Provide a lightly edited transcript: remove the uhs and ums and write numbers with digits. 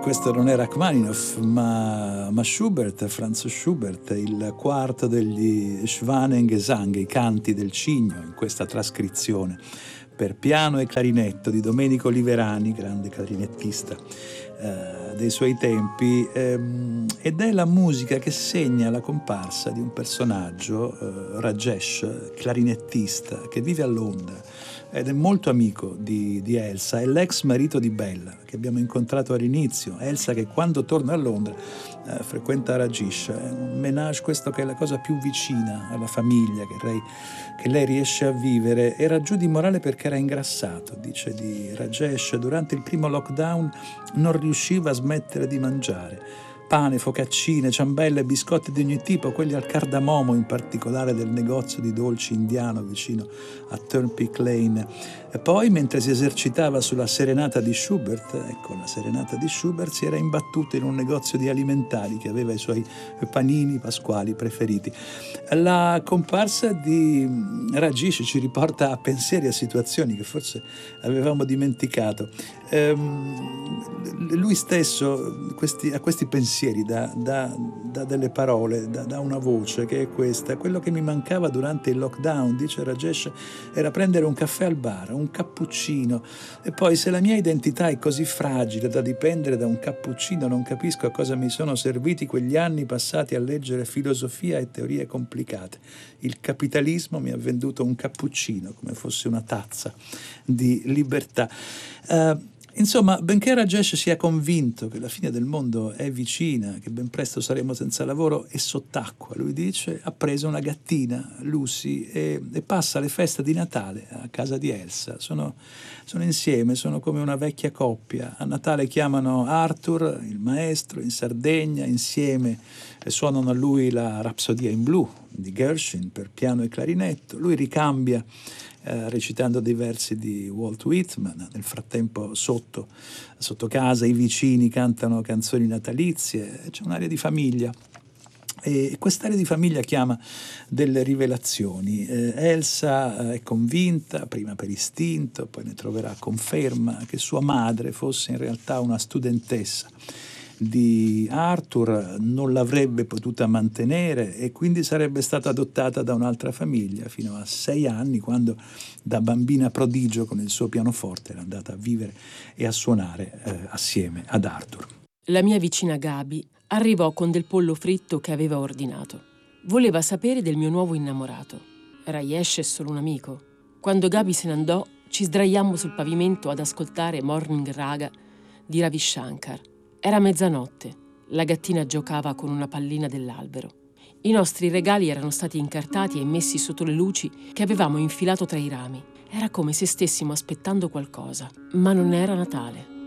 questo non è Rachmaninoff, ma Schubert, Franz Schubert, il quarto degli Schwanengesang, i canti del cigno, in questa trascrizione per piano e clarinetto di Domenico Liverani, grande clarinettista dei suoi tempi, ed è la musica che segna la comparsa di un personaggio, Rajesh, clarinettista, che vive a Londra ed è molto amico di Elsa, è l'ex marito di Bella, che abbiamo incontrato all'inizio. Elsa che quando torna a Londra frequenta Rajesh, è un ménage, questo che è la cosa più vicina alla famiglia che lei riesce a vivere. Era giù di morale perché era ingrassato, dice di Rajesh, durante il primo lockdown non riusciva a smettere di mangiare. Pane, focaccine, ciambelle, biscotti di ogni tipo, quelli al cardamomo, in particolare del negozio di dolci indiano vicino a Turnpike Lane. E poi, mentre si esercitava sulla serenata di Schubert, ecco, la serenata di Schubert, si era imbattuto in un negozio di alimentari che aveva i suoi panini pasquali preferiti. La comparsa di Rajesh ci riporta a pensieri, a situazioni che forse avevamo dimenticato. Lui stesso a questi pensieri dà delle parole, dà una voce che è questa. Quello che mi mancava durante il lockdown, dice Rajesh, era prendere un caffè al bar, un cappuccino, e poi se la mia identità è così fragile da dipendere da un cappuccino, non capisco a cosa mi sono serviti quegli anni passati a leggere filosofia e teorie complicate. Il capitalismo mi ha venduto un cappuccino come fosse una tazza di libertà. Insomma, benché Rajesh sia convinto che la fine del mondo è vicina, che ben presto saremo senza lavoro e sott'acqua, lui dice, ha preso una gattina, Lucy, e passa le feste di Natale a casa di Elsa. Sono insieme, sono come una vecchia coppia. A Natale chiamano Arthur, il maestro, in Sardegna, insieme suonano a lui la Rapsodia in blu di Gershwin per piano e clarinetto. Lui ricambia recitando dei versi di Walt Whitman. Nel frattempo sotto casa i vicini cantano canzoni natalizie, c'è un'aria di famiglia e quest'area di famiglia chiama delle rivelazioni. Elsa è convinta, prima per istinto, poi ne troverà conferma, che sua madre fosse in realtà una studentessa di Arthur, non l'avrebbe potuta mantenere e quindi sarebbe stata adottata da un'altra famiglia fino a 6 anni, quando da bambina prodigio con il suo pianoforte era andata a vivere e a suonare assieme ad Arthur. La mia vicina Gabi arrivò con del pollo fritto che aveva ordinato. Voleva sapere del mio nuovo innamorato. Rajesh è solo un amico. Quando Gabi se ne andò, ci sdraiammo sul pavimento ad ascoltare Morning Raga di Ravi Shankar. Era mezzanotte, la gattina giocava con una pallina dell'albero. I nostri regali erano stati incartati e messi sotto le luci che avevamo infilato tra i rami. Era come se stessimo aspettando qualcosa, ma non era Natale.